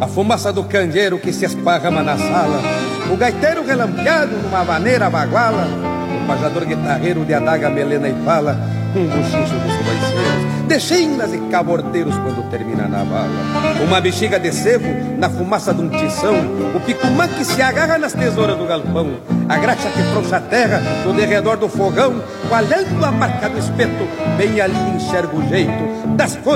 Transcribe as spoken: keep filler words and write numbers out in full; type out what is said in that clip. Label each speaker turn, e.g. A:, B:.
A: a fumaça do candeeiro que se esparrama na sala, o gaiteiro relampeado numa vaneira baguala, o pajador guitarreiro de adaga, melena e pala, um buchicho dos baiceiros, de chinas e cabordeiros quando termina na bala, uma bexiga de sebo na fumaça de um tição, o picumã que se agarra nas tesouras do galpão, a graxa que frouxa a terra no derredor do fogão, coalhando a marca do espeto, bem ali enxerga o jeito das coisas